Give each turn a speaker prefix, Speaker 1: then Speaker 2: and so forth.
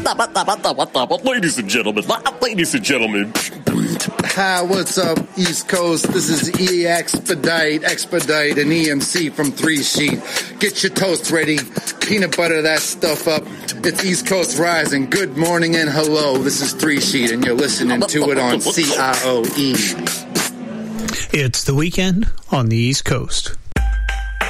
Speaker 1: Ladies and gentlemen.
Speaker 2: Hi, what's up, East Coast? This is Expedite, and EMC from 3 Sheet. Get your toast ready. Peanut butter that stuff up. It's East Coast Rising. Good morning and hello. This is 3 Sheet, and you're listening to it on CIOE.
Speaker 3: It's the weekend on the East Coast.